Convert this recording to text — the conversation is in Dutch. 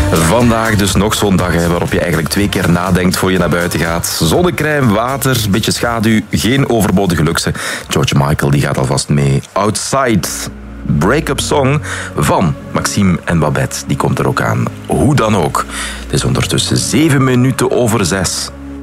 Vandaag dus nog zo'n dag waarop je eigenlijk 2 keer nadenkt voor je naar buiten gaat. Zonnecrème, water, beetje schaduw, geen overbodige luxe. George Michael die gaat alvast mee. Outside, break-up song van Maxime en Babette. Die komt er ook aan. Hoe dan ook. Het is ondertussen 7 minuten over 6.